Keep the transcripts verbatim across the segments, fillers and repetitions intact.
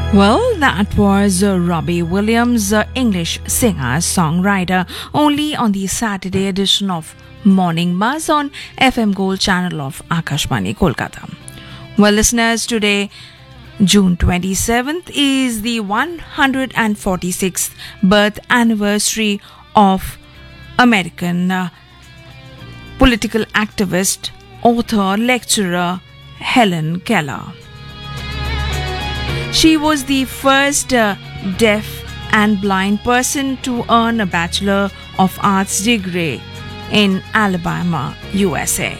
Well, that was uh, Robbie Williams, uh, English singer, songwriter, only on the Saturday edition of Morning Buzz on F M Gold channel of Akashvani, Kolkata. Well, listeners, today, June twenty-seventh, is the one hundred forty-sixth birth anniversary of American uh, political activist, author, lecturer Helen Keller. She was the first uh, deaf and blind person to earn a Bachelor of Arts degree in Alabama, U S A.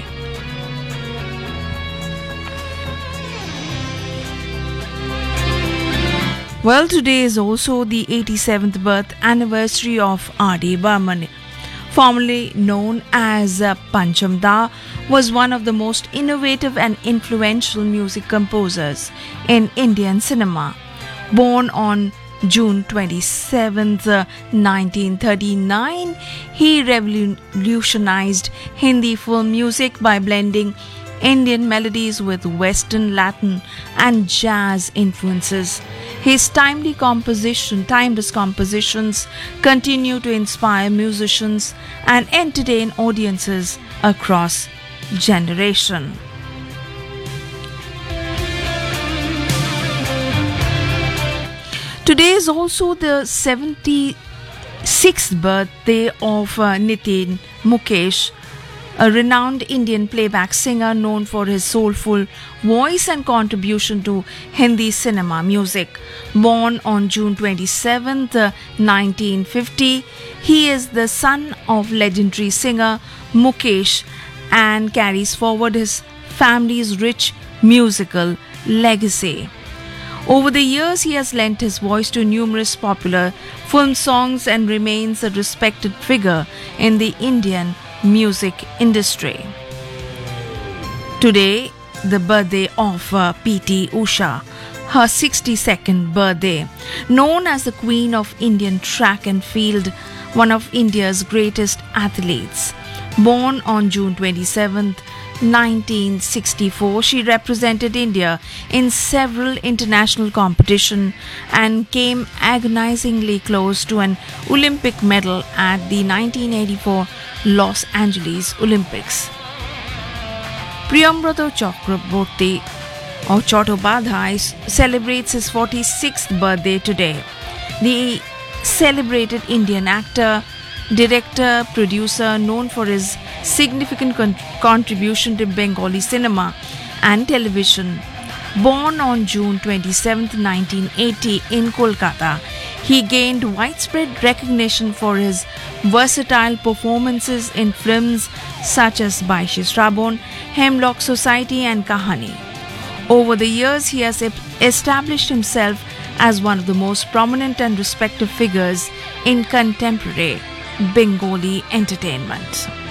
Well, today is also the eighty-seventh birth anniversary of R D Burman. Formerly known as uh, Pancham Da, was one of the most innovative and influential music composers in Indian cinema. Born on June twenty-seventh, uh, nineteen thirty-nine, he revolutionized Hindi film music by blending Indian melodies with Western, Latin and jazz influences. His timely composition, timeless compositions continue to inspire musicians and entertain audiences across generation. Today is also the seventy-sixth birthday of uh, Nitin Mukesh, a renowned Indian playback singer known for his soulful voice and contribution to Hindi cinema music. Born on June twenty-seventh, nineteen fifty, he is the son of legendary singer Mukesh and carries forward his family's rich musical legacy. Over the years, he has lent his voice to numerous popular film songs and remains a respected figure in the Indian music industry. Today, the birthday of uh, P T Usha, her sixty-second birthday. Known as the Queen of Indian track and field, one of India's greatest athletes. Born on June twenty-seventh, nineteen sixty-four, she represented India in several international competitions and came agonizingly close to an Olympic medal at the nineteen eighty-four Los Angeles Olympics. Priyambrata Chakraborty or Chattopadhyay celebrates his forty-sixth birthday today. The celebrated Indian actor, director, producer known for his significant con- contribution to Bengali cinema and television. Born on June twenty-seventh, nineteen eighty in Kolkata, he gained widespread recognition for his versatile performances in films such as Baishi Shrabon, Hemlock Society and Kahani. Over the years, he has established himself as one of the most prominent and respected figures in contemporary Bengali entertainment.